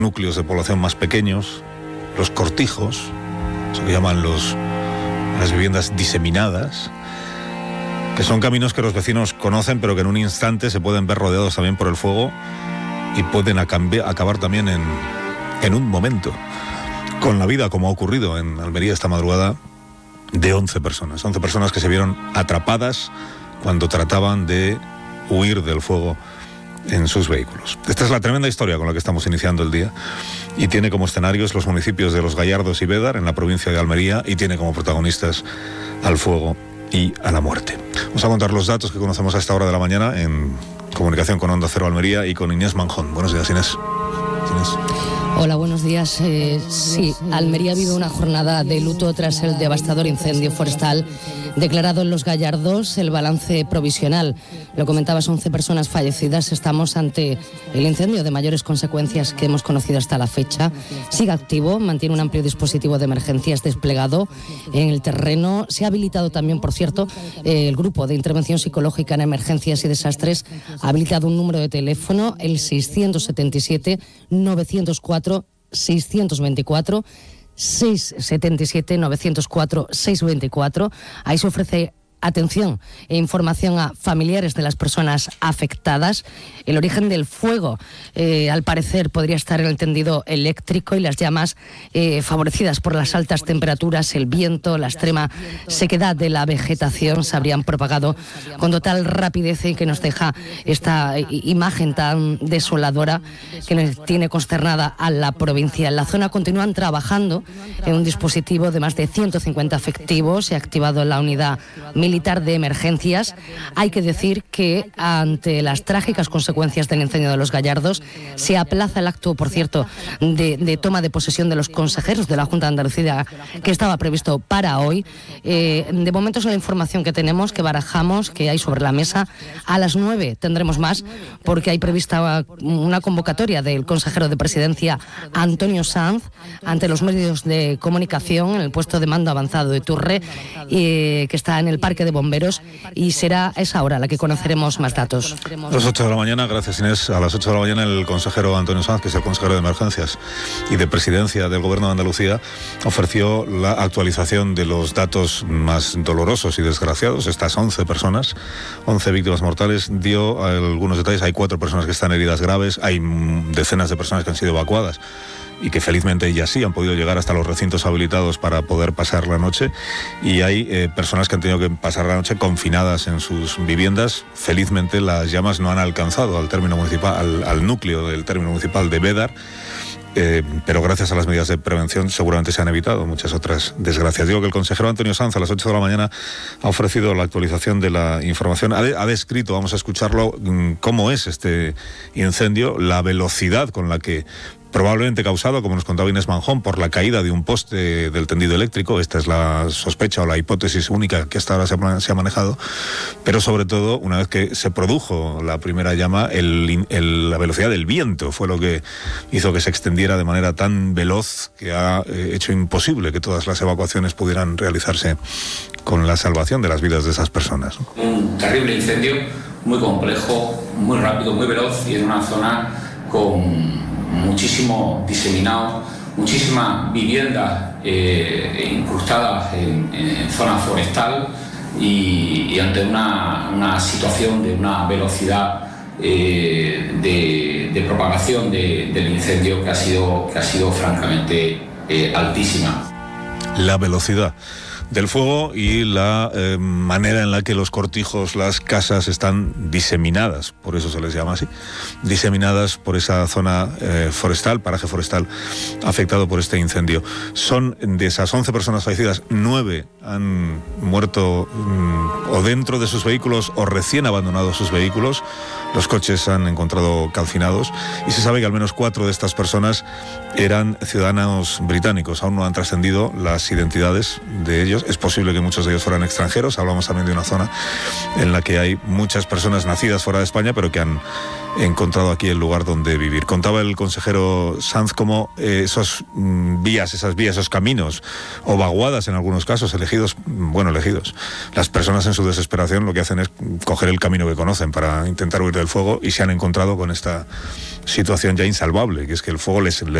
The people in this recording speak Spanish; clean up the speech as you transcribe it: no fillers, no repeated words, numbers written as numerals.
núcleos de población más pequeños, los cortijos, eso que llaman las viviendas diseminadas, que son caminos que los vecinos conocen, pero que en un instante se pueden ver rodeados también por el fuego y pueden acabar también en un momento con la vida, como ha ocurrido en Almería esta madrugada, de 11 personas que se vieron atrapadas cuando trataban de huir del fuego en sus vehículos. Esta es la tremenda historia con la que estamos iniciando el día, y tiene como escenarios los municipios de Los Gallardos y Bédar, en la provincia de Almería, y tiene como protagonistas al fuego y a la muerte. Vamos a contar los datos que conocemos a esta hora de la mañana en comunicación con Onda Cero Almería y con Inés Manjón. Buenos días, Inés. Hola, buenos días. Sí, Almería vive una jornada de luto tras el devastador incendio forestal declarado en Los Gallardos. El balance provisional, lo comentabas, 11 personas fallecidas. Estamos ante el incendio de mayores consecuencias que hemos conocido hasta la fecha. Sigue activo, mantiene un amplio dispositivo de emergencias desplegado en el terreno. Se ha habilitado también, por cierto, el grupo de intervención psicológica en emergencias y desastres. Ha habilitado un número de teléfono, el 677-904-624, 677-904-624. Ahí se ofrece atención e información a familiares de las personas afectadas. El origen del fuego, al parecer, podría estar en el tendido eléctrico, y las llamas, favorecidas por las altas temperaturas, el viento, la extrema sequedad de la vegetación, se habrían propagado con total rapidez, y que nos deja esta imagen tan desoladora que tiene consternada a la provincia. En la zona continúan trabajando en un dispositivo de más de 150 efectivos. Se ha activado la unidad militar de emergencias. Hay que decir que ante las trágicas consecuencias del incendio de Los Gallardos se aplaza el acto, por cierto, de toma de posesión de los consejeros de la Junta de Andalucía, que estaba previsto para hoy. De momento es la información que tenemos, que barajamos, que hay sobre la mesa. A las 9 tendremos más, porque hay prevista una convocatoria del consejero de Presidencia, Antonio Sanz, ante los medios de comunicación en el puesto de mando avanzado de Turre, que está en el Parque de Bomberos, y será a esa hora la que conoceremos más datos. A las 8 de la mañana, gracias Inés, a las 8 de la mañana el consejero Antonio Sanz, que es el consejero de Emergencias y de Presidencia del Gobierno de Andalucía, ofreció la actualización de los datos más dolorosos y desgraciados. Estas 11 personas, 11 víctimas mortales, dio algunos detalles. Hay 4 personas que están heridas graves, hay decenas de personas que han sido evacuadas y que felizmente ya sí han podido llegar hasta los recintos habilitados para poder pasar la noche, y hay personas que han tenido que pasar la noche confinadas en sus viviendas. Felizmente las llamas no han alcanzado al término municipal, al núcleo del término municipal de Bédar, pero gracias a las medidas de prevención seguramente se han evitado muchas otras desgracias. Digo que el consejero Antonio Sanz a las 8 de la mañana ha ofrecido la actualización de la información, ha descrito, vamos a escucharlo, cómo es este incendio, la velocidad con la que, probablemente causado, como nos contaba Inés Manjón, por la caída de un poste del tendido eléctrico. Esta es la sospecha o la hipótesis única que hasta ahora se ha manejado, pero sobre todo, una vez que se produjo la primera llama, la velocidad del viento fue lo que hizo que se extendiera de manera tan veloz, que ha hecho imposible que todas las evacuaciones pudieran realizarse con la salvación de las vidas de esas personas. Un terrible incendio, muy complejo, muy rápido, muy veloz, y en una zona con muchísimo diseminado, muchísimas viviendas incrustadas en zona forestal, y ante una situación de una velocidad de propagación del incendio que ha sido francamente altísima. La velocidad del fuego y la manera en la que los cortijos, las casas están diseminadas, por eso se les llama así, diseminadas por esa zona forestal, paraje forestal afectado por este incendio. Son de esas 11 personas fallecidas, 9 han muerto o dentro de sus vehículos o recién abandonados sus vehículos. Los coches se han encontrado calcinados, y se sabe que al menos 4 de estas personas eran ciudadanos británicos. Aún no han trascendido las identidades de ellos. sitios. Es posible que muchos de ellos fueran extranjeros. Hablamos también de una zona en la que hay muchas personas nacidas fuera de España, pero que han encontrado aquí el lugar donde vivir. Contaba el consejero Sanz cómo esas vías, esos caminos, o vaguadas en algunos casos, elegidos. Las personas en su desesperación lo que hacen es coger el camino que conocen para intentar huir del fuego, y se han encontrado con esta situación ya insalvable, que es que el fuego les